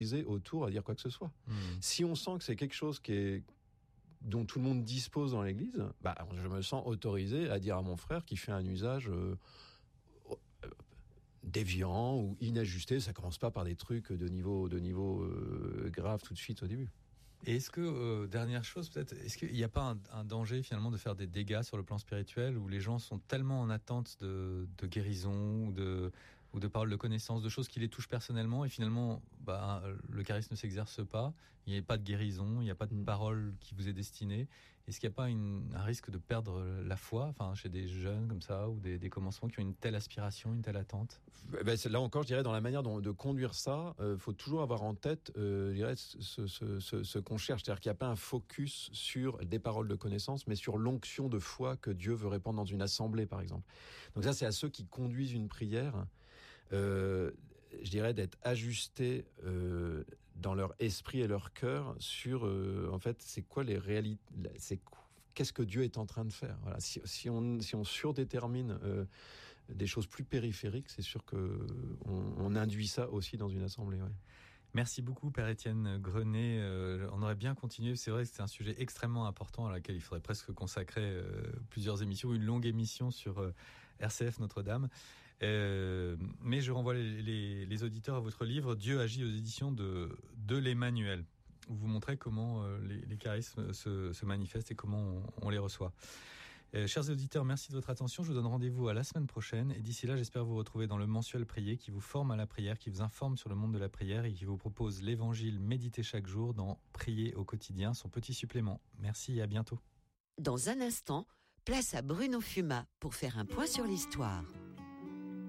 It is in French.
autour à dire quoi que ce soit. Si on sent que c'est quelque chose dont tout le monde dispose dans l'église, je me sens autorisé à dire à mon frère qui fait un usage déviant ou inajusté. Ça commence pas par des trucs de niveau grave tout de suite au début. Et est-ce que, dernière chose peut-être, est-ce qu'il n'y a pas un danger finalement de faire des dégâts sur le plan spirituel où les gens sont tellement en attente de guérison ou de paroles de connaissance, de choses qui les touchent personnellement et finalement le charisme ne s'exerce pas, il n'y a pas de guérison, il n'y a pas de parole qui vous est destinée. Est-ce qu'il n'y a pas un risque de perdre la foi chez des jeunes comme ça ou des commencements qui ont une telle aspiration, une telle attente? Là encore, je dirais, dans la manière de conduire ça, faut toujours avoir en tête je dirais, ce qu'on cherche. C'est-à-dire qu'il n'y a pas un focus sur des paroles de connaissance, mais sur l'onction de foi que Dieu veut répandre dans une assemblée, par exemple. Donc ça, c'est à ceux qui conduisent une prière, je dirais, d'être ajustés dans leur esprit et leur cœur sur, en fait, c'est quoi les réalités, qu'est-ce que Dieu est en train de faire. Voilà. Si on surdétermine des choses plus périphériques, c'est sûr que on induit ça aussi dans une assemblée. Ouais. Merci beaucoup, Père Étienne Grenet. On aurait bien continué. C'est vrai que c'est un sujet extrêmement important à laquelle il faudrait presque consacrer plusieurs émissions, une longue émission sur RCF Notre-Dame. Mais je renvoie les auditeurs à votre livre « Dieu agit » aux éditions de l'Emmanuel, où vous montrez comment les charismes se manifestent et comment on les reçoit. Chers auditeurs, merci de votre attention. Je vous donne rendez-vous à la semaine prochaine. Et d'ici là, j'espère vous retrouver dans le mensuel Prier qui vous forme à la prière, qui vous informe sur le monde de la prière et qui vous propose l'évangile médité chaque jour dans Prier au quotidien, son petit supplément. Merci et à bientôt. Dans un instant, place à Bruno Fuma pour faire un point sur l'histoire.